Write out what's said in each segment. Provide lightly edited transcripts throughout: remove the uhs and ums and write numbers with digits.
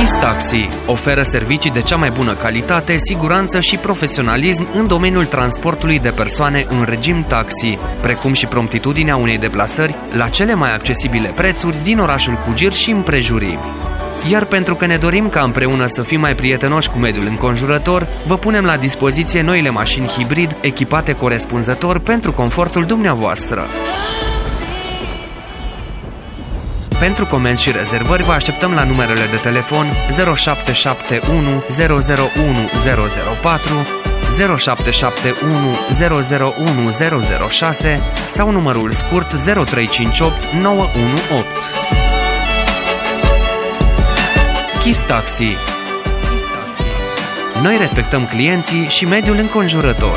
KISS Taxi oferă servicii de cea mai bună calitate, siguranță și profesionalism în domeniul transportului de persoane în regim taxi, precum și promptitudinea unei deplasări la cele mai accesibile prețuri din orașul Cugir și împrejurii. Iar pentru că ne dorim ca împreună să fim mai prietenoși cu mediul înconjurător, vă punem la dispoziție noile mașini hibrid echipate corespunzător pentru confortul dumneavoastră. Pentru comenzi și rezervări vă așteptăm la numerele de telefon 0771 001 004, 0771 001 006 sau numărul scurt 0358 918. KISS Taxi. Noi respectăm clienții și mediul înconjurător.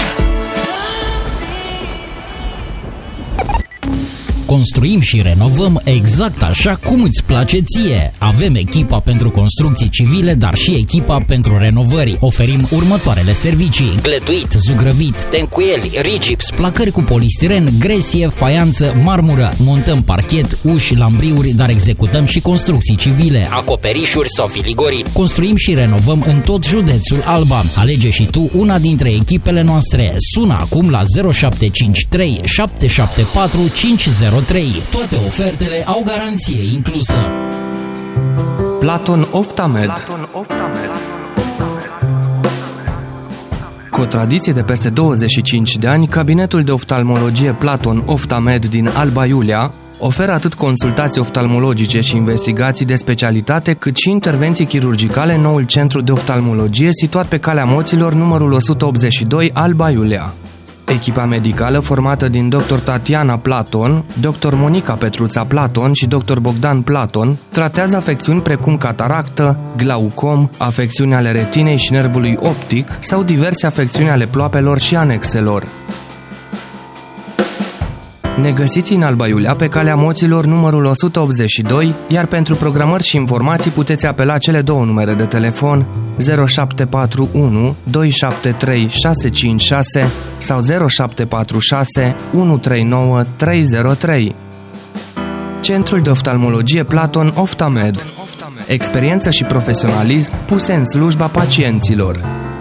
Construim și renovăm exact așa cum îți place ție. Avem echipa pentru construcții civile, dar și echipa pentru renovări. Oferim următoarele servicii: gletuit, zugrăvit, tencuieli, rigips, placări cu polistiren, gresie, faianță, marmură. Montăm parchet, uși, lambriuri, dar executăm și construcții civile, acoperișuri sau filigorii. Construim și renovăm în tot județul Alba. Alege și tu una dintre echipele noastre. Sună acum la 0753 774 503. Toate ofertele au garanție inclusă. Platon Oftamed. Cu o tradiție de peste 25 de ani, cabinetul de oftalmologie Platon Oftamed din Alba Iulia oferă atât consultații oftalmologice și investigații de specialitate, cât și intervenții chirurgicale în noul centru de oftalmologie situat pe Calea Moților, numărul 182, Alba Iulia. Echipa medicală formată din dr. Tatiana Platon, dr. Monica Petruța Platon și dr. Bogdan Platon tratează afecțiuni precum cataractă, glaucom, afecțiuni ale retinei și nervului optic sau diverse afecțiuni ale ploapelor și anexelor. Ne găsiți în Alba Iulia pe Calea Moților, numărul 182, iar pentru programări și informații puteți apela cele două numere de telefon 0741 273 656 sau 0746 139 303. Centrul de oftalmologie Platon Oftamed. Experiență și profesionalism puse în slujba pacienților.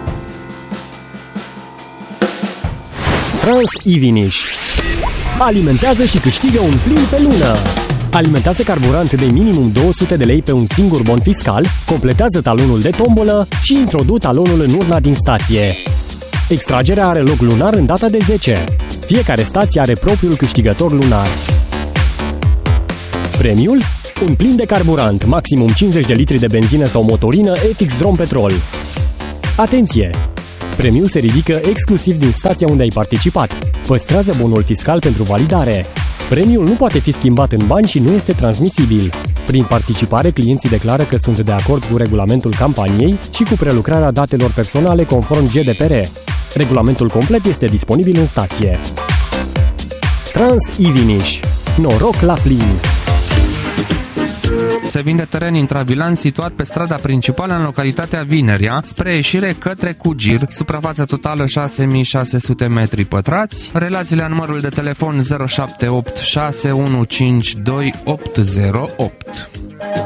Trans-Iviniș alimentează și câștigă un plin pe lună. Alimentează carburant de minimum 200 de lei pe un singur bon fiscal, completează talonul de tombolă și introdu talonul în urna din stație. Extragerea are loc lunar în data de 10. Fiecare stație are propriul câștigător lunar. Premiul? Un plin de carburant, maximum 50 de litri de benzină sau motorină FX Drom Petrol. Atenție! Premiul se ridică exclusiv din stația unde ai participat. Păstrează bonul fiscal pentru validare. Premiul nu poate fi schimbat în bani și nu este transmisibil. Prin participare, clienții declară că sunt de acord cu regulamentul campaniei și cu prelucrarea datelor personale conform GDPR. Regulamentul complet este disponibil în stație. Trans-Iviniș. Noroc la plin! Se vinde teren intravilan situat pe strada principală în localitatea Vinerea, spre ieșire către Cugir, suprafață totală 6600 metri pătrați, relațiile la numărul de telefon 078 6152808.